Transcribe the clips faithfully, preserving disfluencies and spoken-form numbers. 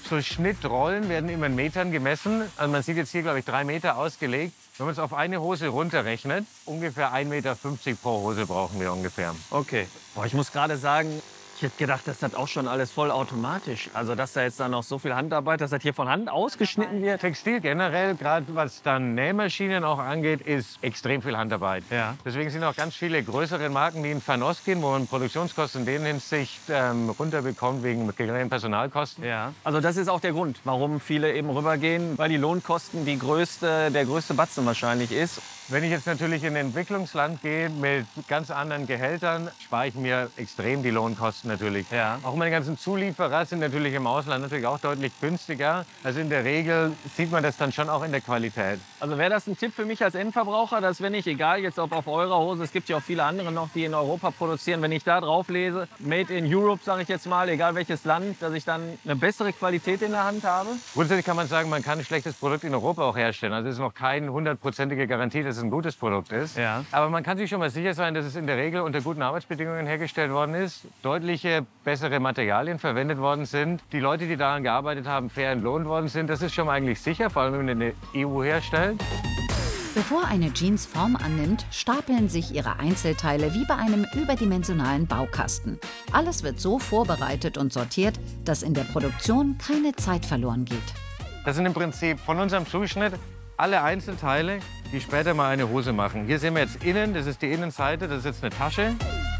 So Schnittrollen werden immer in Metern gemessen. Also man sieht jetzt hier, glaube ich, drei Meter ausgelegt. Wenn man es auf eine Hose runterrechnet, ungefähr ein Meter fünfzig pro Hose brauchen wir ungefähr. Okay. Boah, ich muss gerade sagen, ich hätte gedacht, das ist auch schon alles voll automatisch. Also, dass da jetzt dann noch so viel Handarbeit, dass das hier von Hand ausgeschnitten wird. Textil generell, gerade was dann Nähmaschinen auch angeht, ist extrem viel Handarbeit. Ja. Deswegen sind auch ganz viele größere Marken, die in Fernost gehen, wo man Produktionskosten in der Hinsicht ähm, runterbekommt wegen geringen Personalkosten. Ja. Also das ist auch der Grund, warum viele eben rübergehen, weil die Lohnkosten die größte, der größte Batzen wahrscheinlich ist. Wenn ich jetzt natürlich in ein Entwicklungsland gehe mit ganz anderen Gehältern, spare ich mir extrem die Lohnkosten natürlich. Ja. Auch meine ganzen Zulieferer sind natürlich im Ausland natürlich auch deutlich günstiger. Also in der Regel sieht man das dann schon auch in der Qualität. Also wäre das ein Tipp für mich als Endverbraucher, dass wenn ich, egal jetzt ob auf eurer Hose, es gibt ja auch viele andere noch, die in Europa produzieren, wenn ich da drauf lese, Made in Europe, sage ich jetzt mal, egal welches Land, dass ich dann eine bessere Qualität in der Hand habe? Grundsätzlich kann man sagen, man kann ein schlechtes Produkt in Europa auch herstellen. Also es ist noch keine hundertprozentige Garantie, dass es ein gutes Produkt ist. Ja. Aber man kann sich schon mal sicher sein, dass es in der Regel unter guten Arbeitsbedingungen hergestellt worden ist. Deutliche bessere Materialien verwendet worden sind. Die Leute, die daran gearbeitet haben, fair entlohnt worden sind. Das ist schon mal eigentlich sicher, vor allem wenn man in der E U herstellt. Bevor eine Jeans Form annimmt, stapeln sich ihre Einzelteile wie bei einem überdimensionalen Baukasten. Alles wird so vorbereitet und sortiert, dass in der Produktion keine Zeit verloren geht. Das sind im Prinzip von unserem Zuschnitt alle Einzelteile, die später mal eine Hose machen. Hier sehen wir jetzt innen, das ist die Innenseite, das ist jetzt eine Tasche.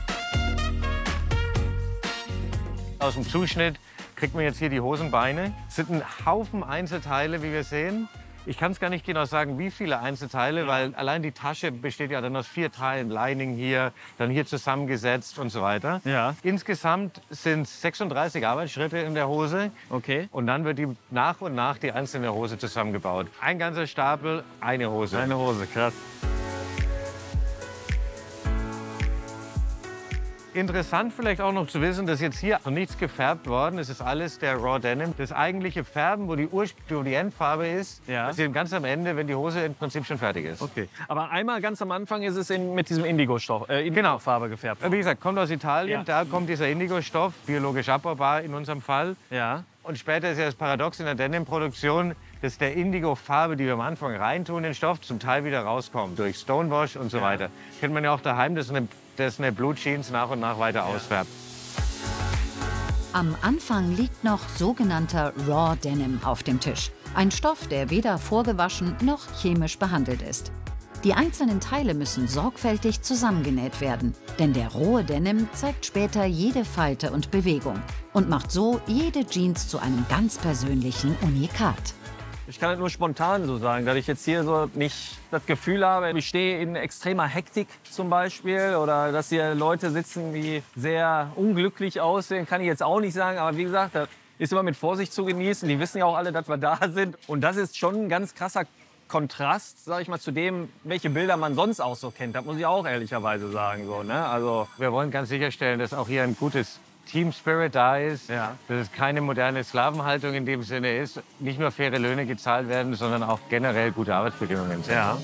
Aus dem Zuschnitt kriegt man jetzt hier die Hosenbeine. Es sind ein Haufen Einzelteile, wie wir sehen. Ich kann es gar nicht genau sagen, wie viele Einzelteile, weil allein die Tasche besteht ja dann aus vier Teilen. Lining hier, dann hier zusammengesetzt und so weiter. Ja. Insgesamt sind es sechsunddreißig Arbeitsschritte in der Hose. Okay. Und dann wird die nach und nach die einzelne Hose zusammengebaut. Ein ganzer Stapel, eine Hose. Eine Hose, krass. Interessant vielleicht auch noch zu wissen, dass jetzt hier noch nichts gefärbt worden ist. Es ist alles der Raw Denim. Das eigentliche Färben, wo die, Urspr wo die Endfarbe ist, Ja. passiert ganz am Ende, wenn die Hose im Prinzip schon fertig ist. Okay. Aber einmal ganz am Anfang ist es in, mit diesem Indigo-Stoff, äh, Genau. Indigo-Farbe gefärbt. Wie gesagt, kommt aus Italien. Ja. Da kommt dieser Indigo-Stoff, biologisch abbaubar in unserem Fall. Ja. Und später ist ja das Paradox in der Denim-Produktion, dass der Indigo-Farbe, die wir am Anfang reintun, den Stoff zum Teil wieder rauskommt. Durch Stonewash und so Ja. weiter. Kennt man ja auch daheim, dass eine, dass eine Blue Jeans nach und nach weiter ausfärbt. Am Anfang liegt noch sogenannter Raw Denim auf dem Tisch. Ein Stoff, der weder vorgewaschen noch chemisch behandelt ist. Die einzelnen Teile müssen sorgfältig zusammengenäht werden, denn der rohe Denim zeigt später jede Falte und Bewegung und macht so jede Jeans zu einem ganz persönlichen Unikat. Ich kann das nur spontan so sagen, dass ich jetzt hier so nicht das Gefühl habe, ich stehe in extremer Hektik zum Beispiel oder dass hier Leute sitzen, die sehr unglücklich aussehen, kann ich jetzt auch nicht sagen. Aber wie gesagt, das ist immer mit Vorsicht zu genießen. Die wissen ja auch alle, dass wir da sind. Und das ist schon ein ganz krasser Kontrast, sag ich mal, zu dem, welche Bilder man sonst auch so kennt. Das muss ich auch ehrlicherweise sagen. So, ne? Also, Wir wollen ganz sicherstellen, dass auch hier ein gutes Team Spirit da ist, Ja. dass es keine moderne Sklavenhaltung in dem Sinne ist, nicht nur faire Löhne gezahlt werden, sondern auch generell gute Arbeitsbedingungen sind. ja.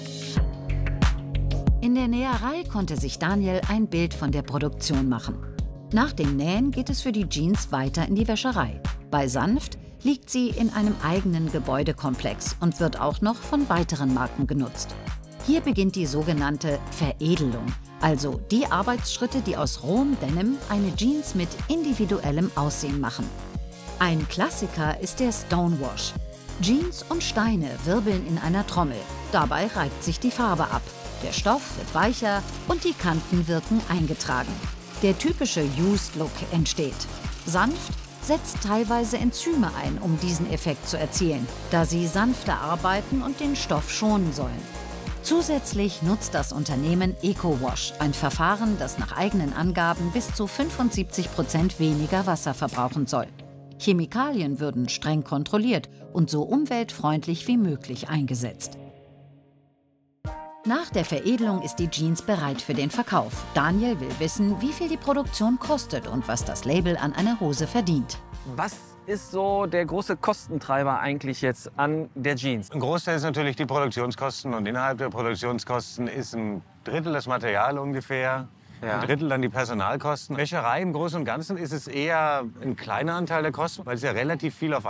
In der Näherei konnte sich Daniel ein Bild von der Produktion machen. Nach dem Nähen geht es für die Jeans weiter in die Wäscherei. Bei Sanft liegt sie in einem eigenen Gebäudekomplex und wird auch noch von weiteren Marken genutzt. Hier beginnt die sogenannte Veredelung, also die Arbeitsschritte, die aus rohem Denim eine Jeans mit individuellem Aussehen machen. Ein Klassiker ist der Stonewash. Jeans und Steine wirbeln in einer Trommel. Dabei reibt sich die Farbe ab. Der Stoff wird weicher und die Kanten wirken eingetragen. Der typische Used Look entsteht. Sanft setzt teilweise Enzyme ein, um diesen Effekt zu erzielen, da sie sanfter arbeiten und den Stoff schonen sollen. Zusätzlich nutzt das Unternehmen EcoWash, ein Verfahren, das nach eigenen Angaben bis zu fünfundsiebzig Prozent weniger Wasser verbrauchen soll. Chemikalien würden streng kontrolliert und so umweltfreundlich wie möglich eingesetzt. Nach der Veredelung ist die Jeans bereit für den Verkauf. Daniel will wissen, wie viel die Produktion kostet und was das Label an einer Hose verdient. Was ist so der große Kostentreiber eigentlich jetzt an der Jeans? Ein Großteil ist natürlich die Produktionskosten und innerhalb der Produktionskosten ist ein Drittel das Material ungefähr, Ja. ein Drittel dann die Personalkosten. Wäscherei im Großen und Ganzen ist es eher ein kleiner Anteil der Kosten, weil es ja relativ viel auf